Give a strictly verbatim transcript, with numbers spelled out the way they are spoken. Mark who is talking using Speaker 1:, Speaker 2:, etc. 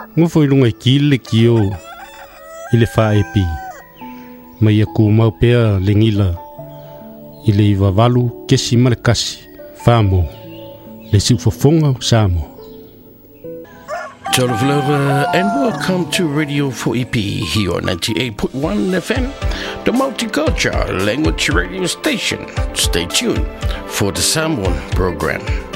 Speaker 1: Ngofo ilunga kile kio ile fa epi. Mai aku mau pea lengila ile iwa valu kesi malakasi famo le siufofonga samo.
Speaker 2: Toloflova, and welcome to Radio four E P here on ninety-eight point one F M, the multicultural language radio station. Stay tuned for the Samoan program.